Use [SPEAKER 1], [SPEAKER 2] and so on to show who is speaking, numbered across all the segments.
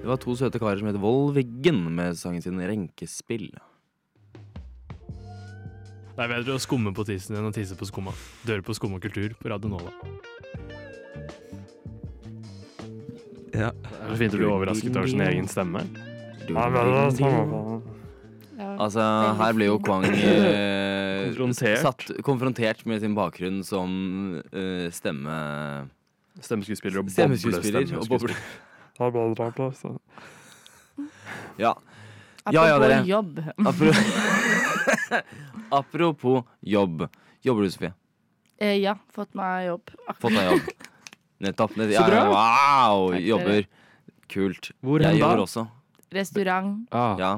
[SPEAKER 1] Det var 2 søte karer som heter Volviggen med sangen sin Renkespill.
[SPEAKER 2] Det er bedre å skumme på tissen enn å tisse på skumma. Dør på skum og kultur på Radio Nova.
[SPEAKER 1] Ja.
[SPEAKER 2] Det er så fint å bli overrasket over sin egen stemme.
[SPEAKER 1] Altså, her ble jo Kwang konfrontert med sin bakgrunn som
[SPEAKER 2] Stemmeskuespiller og
[SPEAKER 1] boble. Ja.
[SPEAKER 3] Apropos
[SPEAKER 1] dere.
[SPEAKER 3] jobb.
[SPEAKER 1] Apropos jobb. Jobber du, Sofie?
[SPEAKER 3] Ja, fått meg jobb.
[SPEAKER 1] Fått deg jobb. Nettopp.
[SPEAKER 2] Så bra.
[SPEAKER 1] Wow,
[SPEAKER 3] Takk,
[SPEAKER 1] jobber. Kult.
[SPEAKER 2] Hvor
[SPEAKER 1] Jeg
[SPEAKER 2] hen da?
[SPEAKER 1] jobber også.
[SPEAKER 3] Restaurant.
[SPEAKER 1] Ja.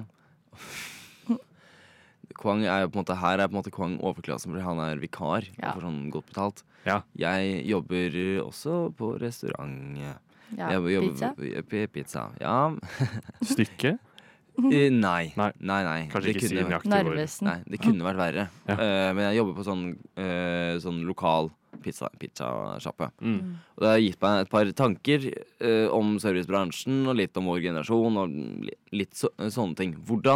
[SPEAKER 1] Kwang er jo på en måte, her er på en måte Kwang overklassen, for han er vikar.
[SPEAKER 3] Ja.
[SPEAKER 1] Og får sånn godt betalt.
[SPEAKER 2] Ja.
[SPEAKER 1] Jeg jobber også på restaurant.
[SPEAKER 3] Ja,
[SPEAKER 1] Jeg
[SPEAKER 3] pizza.
[SPEAKER 1] Pizza. Ja.
[SPEAKER 2] Stykke?
[SPEAKER 1] Nei.
[SPEAKER 2] Nei.
[SPEAKER 1] Nei.
[SPEAKER 2] Kanskje ikke si
[SPEAKER 1] kunne-
[SPEAKER 2] nøyaktig hvor.
[SPEAKER 3] Narvesen.
[SPEAKER 1] Nei, det kunne vært verre.
[SPEAKER 2] Ja.
[SPEAKER 1] Men jeg jobber på sånn lokal pizzasjappe. Og det har gitt meg et par tanker om servicebransjen, og litt om vår generasjon, og litt sånne ting.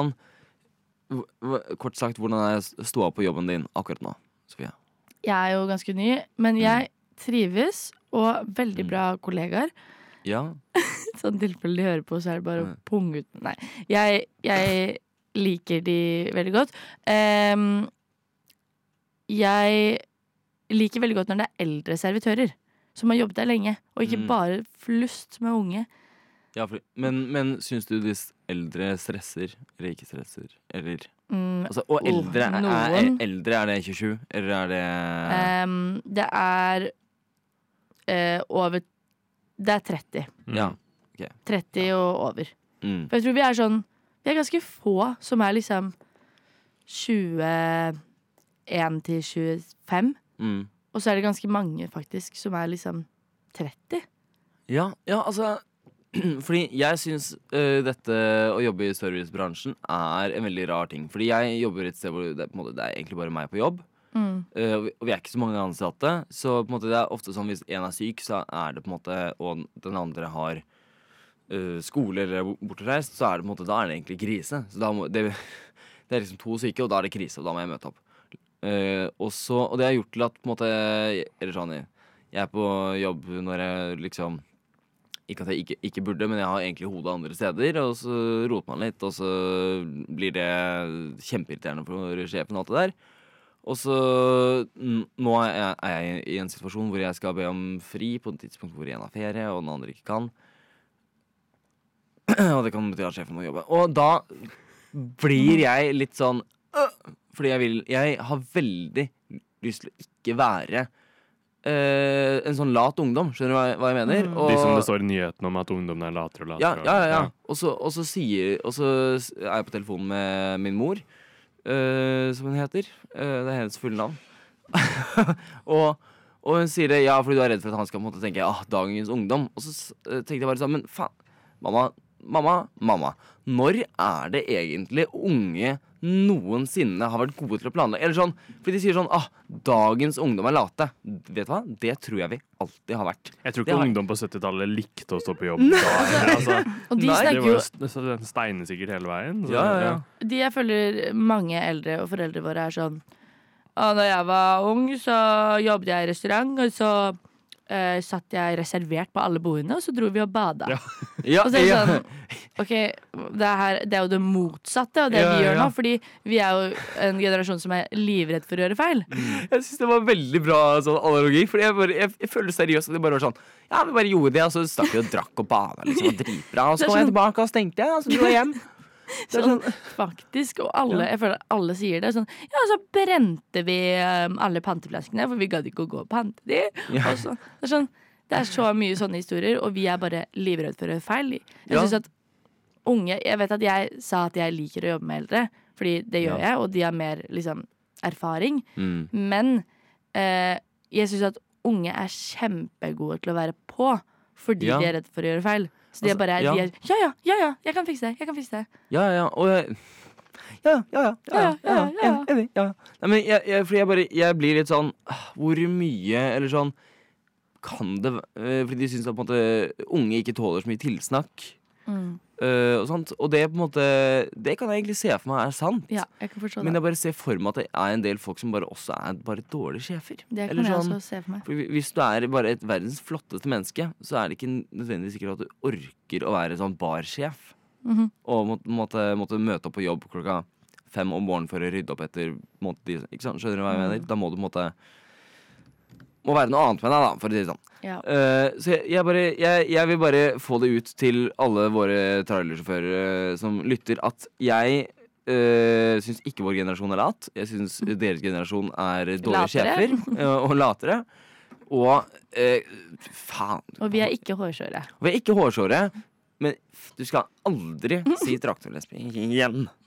[SPEAKER 1] Kort sagt, hvordan er ståa på jobben din akkurat nå, Sofie?
[SPEAKER 3] Jeg er jo ganske ny, men jeg trives, og veldig bra kollegaer.
[SPEAKER 1] Ja.
[SPEAKER 3] Sånn tilfelle de hører på, så er det bare å punge ut. Nei, jeg liker de veldig godt. Jeg liker veldig godt når det er eldre servitører som har jobbet der lenge, og ikke bare flust med unge.
[SPEAKER 1] Ja, men syns du de eldre stresser, eller ikke stresser? Eller altså, og eldre,
[SPEAKER 3] noen.
[SPEAKER 1] er det 27, eller er det
[SPEAKER 3] Det er over. Det er 30.
[SPEAKER 1] Ja.
[SPEAKER 3] 30 og over.
[SPEAKER 1] Mm.
[SPEAKER 3] For jeg tror vi er ganske få som er liksom 21 til 25. Og så er det ganske mange faktisk som er liksom 30.
[SPEAKER 1] Ja, altså fordi jeg syns dette å jobbe i servicebransjen er en veldig rar ting. Fordi jeg jobber et sted hvor det, på en måte, det er egentlig bare meg på jobb. Og vi er ikke så mange ansatte. Så på en måte, det er ofte sånn hvis en er syk, så er det på en måte, og den andre har skole eller bortreist, så er det på en måte, da er det egentlig krise. Så da det er liksom 2 syke, og da er det krise, og da må jeg møte opp. Og det har gjort til at på en måte, eller sånn, jeg er på jobb når jeg liksom, ikke at jeg ikke burde, men jeg har egentlig hodet andre steder, og så roter man litt, og så blir det kjempeirriterende for sjefen og alt det der. Og så nå er jeg i en situasjon hvor jeg skal be om fri på et tidspunkt hvor en har ferie, og den andre ikke kan. Og det kan bety at sjefen må jobbe. Og da blir jeg litt sånn fordi jeg har veldig lyst til å ikke være en sånn lat ungdom. Skjønner du hva jeg mener? Og,
[SPEAKER 2] De som det står i nyheten om at ungdommen er latere og latere.
[SPEAKER 1] Ja. Og så er jeg på telefonen med min mor, som hun heter. Det er hennes fulle navn. og hun sier det, ja, fordi du er redd for at han skal på en måte tenke dagens ungdom. Og så tenkte jeg bare sånn, men faen, mamma, når er det egentlig unge noensinne har vært gode til å planlegge? Eller sånn, fordi de sier sånn, dagens ungdom er late. Vet du hva? Det tror jeg vi alltid har vært.
[SPEAKER 2] Jeg tror ikke ungdom på 70-tallet likte å stå på jobb.
[SPEAKER 3] Og de snakker
[SPEAKER 2] Det
[SPEAKER 3] jo
[SPEAKER 2] var jo steinesikkert hele veien. Så,
[SPEAKER 1] Ja.
[SPEAKER 3] De jeg følger mange eldre og foreldre våre er sånn da jeg var ung, så jobbet jeg i restaurant, og så satt jeg reservert på alle bordene, og så dro vi og bada. Og så er det sånn ok, det er jo det motsatte av det vi gjør nå, fordi vi er jo en generasjon som er livredd for å gjøre feil.
[SPEAKER 1] Jeg synes det var veldig bra sånn analogi, fordi jeg føler seriøst at det bare var sånn, ja, vi bare gjorde det, og så stakk vi og drakk og bada, liksom, og dritbra, og så kom jeg tilbake, og så tenkte jeg, og så dro jeg hjem.
[SPEAKER 3] Sånn, faktisk, og jeg føler alle sier det sånn, ja, så brente vi alle panteflaskene, for vi gadd ikke å gå og pante de. Og så, det er så mye sånne historier, og vi er bare livredd for å gjøre feil. Jeg synes at unge, jeg vet at jeg sa at jeg liker å jobbe med eldre, fordi det gjør jeg, og de har mer liksom erfaring, men jeg synes at unge er kjempegode til å være på, fordi de er redd for å gjøre feil. Så de er bare ja, jeg kan fikse det.
[SPEAKER 1] Ja, og enig. Nei, men jeg blir litt sånn, hvor mye, eller sånn, kan det, fordi de synes at på en måte unge ikke tåler så mye tilsnakk. og sånt. Og det på en måte det kan jeg egentlig se for meg er sant.
[SPEAKER 3] Ja, jeg kan forstå det.
[SPEAKER 1] Men jeg bare ser for meg at det er en del folk som bare også er bare dårlige sjefer.
[SPEAKER 3] Det kan
[SPEAKER 1] Eller
[SPEAKER 3] jeg
[SPEAKER 1] sånn,
[SPEAKER 3] også se for meg.
[SPEAKER 1] for hvis du er bare et verdens flotteste menneske, så er det ikke nødvendigvis sikkert at du orker å være sånn barsjef. Og måtte møte opp på jobb klokka 5 om morgenen for å rydde opp etter ikke sant? Skjønner du hva jeg mener? Da må du må være noe annet med deg, da, for å si det sånn.
[SPEAKER 3] Ja.
[SPEAKER 1] Så jeg vil bare få det ut til alle våre trailersjåfører som lytter, at jeg syns ikke vår generasjon er lat. Jeg syns deres generasjon er dårlige sjefer og latere. Og faen.
[SPEAKER 3] Og vi er ikke hårsåre.
[SPEAKER 1] Vi er ikke hårsåre, men du skal aldri si traktorlesbing igjen.